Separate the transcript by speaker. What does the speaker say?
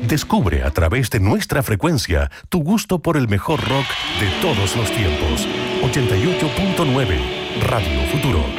Speaker 1: Descubre a través de nuestra frecuencia tu gusto por el mejor rock de todos los tiempos. 88.9 Radio Futuro.